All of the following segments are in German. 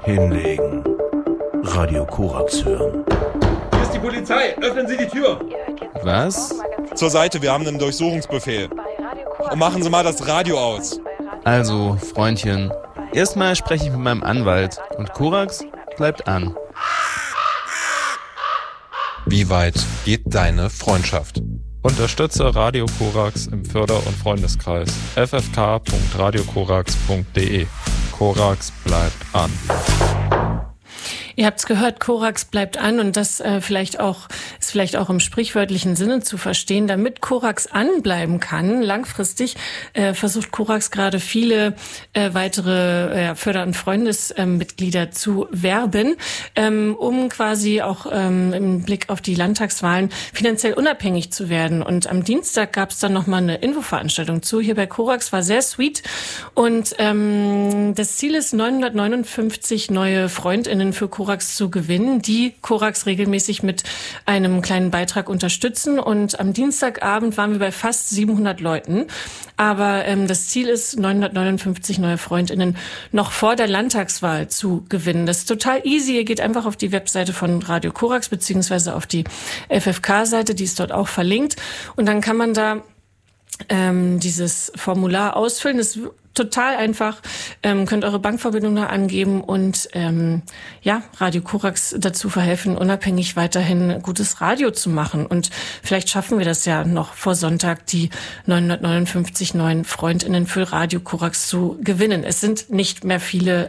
Hinlegen. Radio Korax hören. Hier ist die Polizei. Öffnen Sie die Tür. Was? Zur Seite, wir haben einen Durchsuchungsbefehl. Und machen Sie mal das Radio aus. Also, Freundchen, erstmal spreche ich mit meinem Anwalt und Korax bleibt an. Wie weit geht deine Freundschaft? Unterstütze Radio Korax im Förder- und Freundeskreis ffk.radiokorax.de. Korax bleibt an. Ihr habt's gehört, Korax bleibt an und das ist vielleicht auch im sprichwörtlichen Sinne zu verstehen. Damit Korax anbleiben kann, langfristig, versucht Korax gerade viele weitere Förder- und Freundesmitglieder zu werben, um quasi auch im Blick auf die Landtagswahlen finanziell unabhängig zu werden. Und am Dienstag gab's dann nochmal eine Infoveranstaltung zu. Hier bei Korax war sehr sweet und das Ziel ist, 959 neue FreundInnen für Korax zu gewinnen, die Korax regelmäßig mit einem kleinen Beitrag unterstützen. Und am Dienstagabend waren wir bei fast 700 Leuten. Aber das Ziel ist, 959 neue FreundInnen noch vor der Landtagswahl zu gewinnen. Das ist total easy. Ihr geht einfach auf die Webseite von Radio Korax beziehungsweise auf die FFK-Seite, die ist dort auch verlinkt. Und dann kann man da dieses Formular ausfüllen. Das ist total einfach. Könnt eure Bankverbindung da angeben und Radio Korax dazu verhelfen, unabhängig weiterhin gutes Radio zu machen. Und vielleicht schaffen wir das ja noch vor Sonntag, die 959 neuen FreundInnen für Radio Korax zu gewinnen. Es sind nicht mehr viele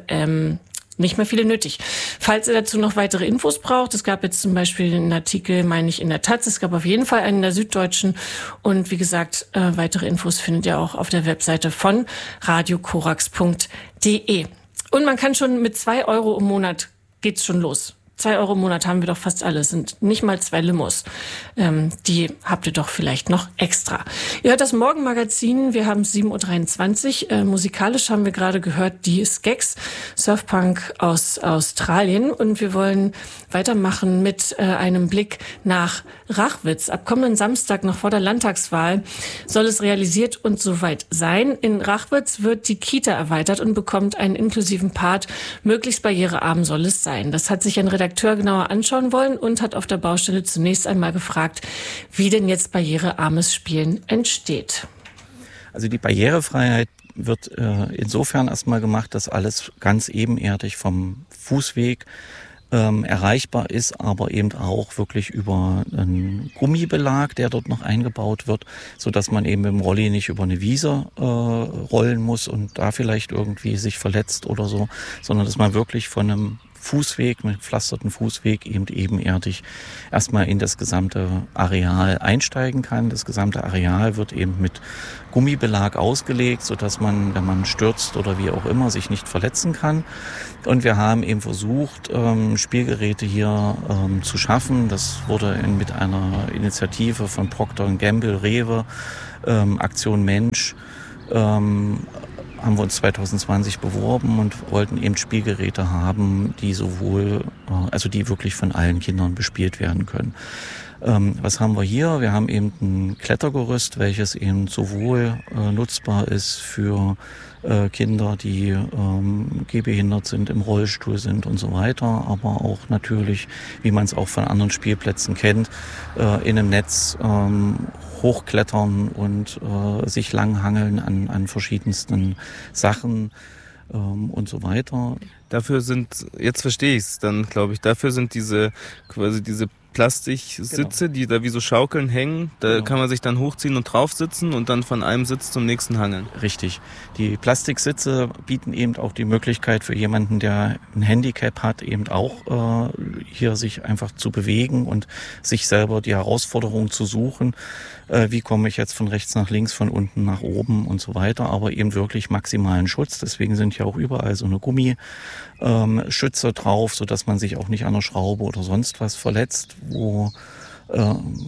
nötig. Falls ihr dazu noch weitere Infos braucht, es gab jetzt zum Beispiel einen Artikel, meine ich, in der Taz, es gab auf jeden Fall einen in der Süddeutschen und wie gesagt, weitere Infos findet ihr auch auf der Webseite von radiokorax.de. Und man kann schon mit 2 Euro im Monat geht's schon los. 2 Euro im Monat haben wir doch fast alle, sind nicht mal 2 Limos. Die habt ihr doch vielleicht noch extra. Ihr hört das Morgenmagazin, wir haben 7.23 Uhr. Musikalisch haben wir gerade gehört die Skeks, Surfpunk aus Australien. Und wir wollen weitermachen mit einem Blick nach Rachwitz. Ab kommenden Samstag, noch vor der Landtagswahl, soll es realisiert und soweit sein. In Rachwitz wird die Kita erweitert und bekommt einen inklusiven Part. Möglichst barrierearm soll es sein. Das hat sich ein Redakteur genauer anschauen wollen und hat auf der Baustelle zunächst einmal gefragt, wie denn jetzt barrierearmes Spielen entsteht. Also die Barrierefreiheit wird insofern erstmal gemacht, dass alles ganz ebenerdig vom Fußweg erreichbar ist, aber eben auch wirklich über einen Gummibelag, der dort noch eingebaut wird, so dass man eben mit dem Rolli nicht über eine Wiese rollen muss und da vielleicht irgendwie sich verletzt oder so, sondern dass man wirklich von einem Fußweg, mit gepflasterten Fußweg eben ebenerdig erstmal in das gesamte Areal einsteigen kann. Das gesamte Areal wird eben mit Gummibelag ausgelegt, sodass man, wenn man stürzt oder wie auch immer, sich nicht verletzen kann. Und wir haben eben versucht, Spielgeräte hier zu schaffen. Das wurde mit einer Initiative von Procter & Gamble, Rewe, Aktion Mensch, haben wir uns 2020 beworben und wollten eben Spielgeräte haben, die die wirklich von allen Kindern bespielt werden können. Was haben wir hier? Wir haben eben ein Klettergerüst, welches eben sowohl nutzbar ist für Kinder, die gehbehindert sind, im Rollstuhl sind und so weiter, aber auch natürlich, wie man es auch von anderen Spielplätzen kennt, in einem Netz hochklettern und sich langhangeln an verschiedensten Sachen und so weiter. Dafür jetzt verstehe ich es dann, glaube ich, dafür sind diese Plastiksitze, die da wie so Schaukeln hängen, da kann man sich dann hochziehen und drauf sitzen und dann von einem Sitz zum nächsten hangeln. Richtig. Die Plastiksitze bieten eben auch die Möglichkeit für jemanden, der ein Handicap hat, eben auch hier sich einfach zu bewegen und sich selber die Herausforderung zu suchen. Wie komme ich jetzt von rechts nach links, von unten nach oben und so weiter, aber eben wirklich maximalen Schutz. Deswegen sind ja auch überall so eine Gummischütze drauf, sodass man sich auch nicht an der Schraube oder sonst was verletzt, wo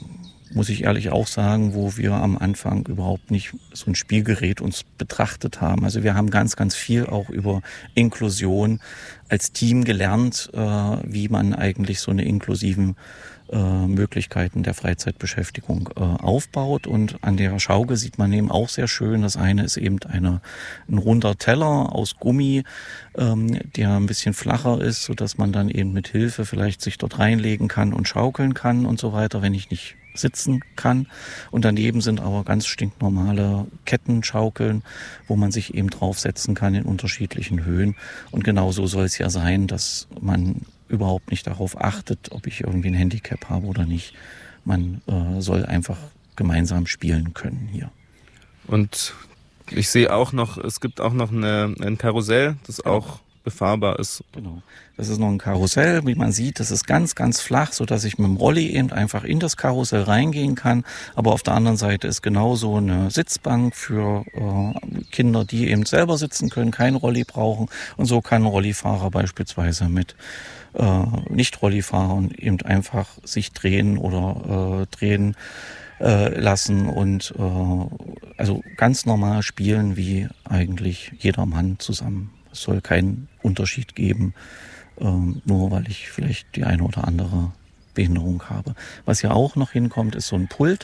muss ich ehrlich auch sagen, wo wir am Anfang überhaupt nicht so ein Spielgerät uns betrachtet haben. Also wir haben ganz, ganz viel auch über Inklusion als Team gelernt, wie man eigentlich so eine inklusiven Möglichkeiten der Freizeitbeschäftigung aufbaut. Und an der Schaukel sieht man eben auch sehr schön, das eine ist eben ein runder Teller aus Gummi, der ein bisschen flacher ist, sodass man dann eben mit Hilfe vielleicht sich dort reinlegen kann und schaukeln kann und so weiter, wenn ich nicht sitzen kann. Und daneben sind aber ganz stinknormale Kettenschaukeln, wo man sich eben draufsetzen kann in unterschiedlichen Höhen. Und genau so soll es ja sein, dass man überhaupt nicht darauf achtet, ob ich irgendwie ein Handicap habe oder nicht. Man soll einfach gemeinsam spielen können hier. Und ich sehe auch noch, es gibt auch noch ein Karussell, das auch befahrbar ist. Genau. Das ist noch ein Karussell, wie man sieht, das ist ganz, ganz flach, sodass ich mit dem Rolli eben einfach in das Karussell reingehen kann. Aber auf der anderen Seite ist genauso eine Sitzbank für Kinder, die eben selber sitzen können, kein Rolli brauchen. Und so kann ein Rollifahrer beispielsweise mit Nicht-Rollifahrern eben einfach sich drehen oder drehen lassen und also ganz normal spielen wie eigentlich jeder Mann zusammen. Es soll keinen Unterschied geben, nur weil ich vielleicht die eine oder andere Behinderung habe. Was ja auch noch hinkommt, ist so ein Pult.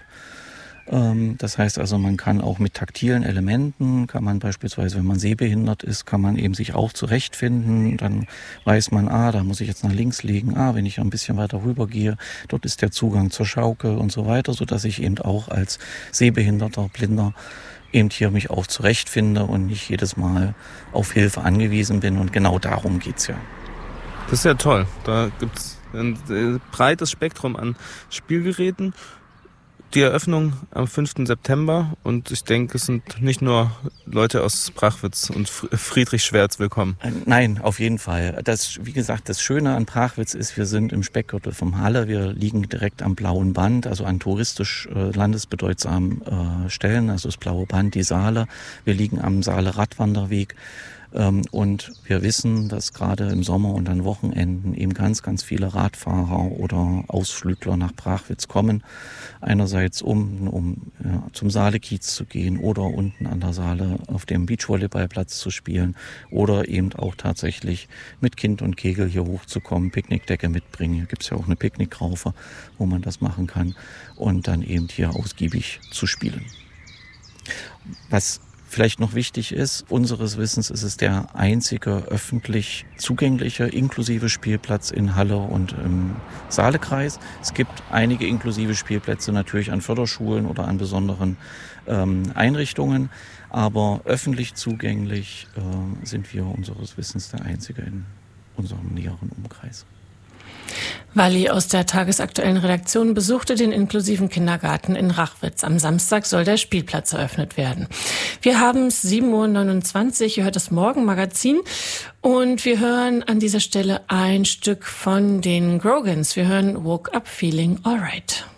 Das heißt also, man kann auch mit taktilen Elementen, kann man beispielsweise, wenn man sehbehindert ist, kann man eben sich auch zurechtfinden. Dann weiß man, da muss ich jetzt nach links liegen. Wenn ich ein bisschen weiter rüber gehe, dort ist der Zugang zur Schaukel und so weiter, sodass ich eben auch als Sehbehinderter, Blinder eben hier mich auch zurechtfinde und nicht jedes Mal auf Hilfe angewiesen bin. Und genau darum geht's ja. Das ist ja toll. Da gibt's ein breites Spektrum an Spielgeräten. Die Eröffnung am 5. September und ich denke, es sind nicht nur Leute aus Prachwitz und Friedrichswerz willkommen. Nein, auf jeden Fall. Wie gesagt, das Schöne an Prachwitz ist, wir sind im Speckgürtel vom Halle, wir liegen direkt am Blauen Band, also an touristisch landesbedeutsamen Stellen, also das Blaue Band, die Saale. Wir liegen am Saale-Radwanderweg. Und wir wissen, dass gerade im Sommer und an Wochenenden eben ganz, ganz viele Radfahrer oder Ausflügler nach Prachwitz kommen. Einerseits um zum Saale-Kiez zu gehen oder unten an der Saale auf dem Beachvolleyballplatz zu spielen oder eben auch tatsächlich mit Kind und Kegel hier hochzukommen, Picknickdecke mitbringen. Hier gibt's ja auch eine Picknickraufe, wo man das machen kann und dann eben hier ausgiebig zu spielen. Was vielleicht noch wichtig ist, unseres Wissens ist es der einzige öffentlich zugängliche inklusive Spielplatz in Halle und im Saalekreis. Es gibt einige inklusive Spielplätze natürlich an Förderschulen oder an besonderen Einrichtungen, aber öffentlich zugänglich sind wir unseres Wissens der einzige in unserem näheren Umkreis. Walli aus der tagesaktuellen Redaktion besuchte den inklusiven Kindergarten in Rachwitz. Am Samstag soll der Spielplatz eröffnet werden. Wir haben es 7:29 Uhr, ihr hört das Morgenmagazin und wir hören an dieser Stelle ein Stück von den Grogans. Wir hören Woke Up Feeling Alright.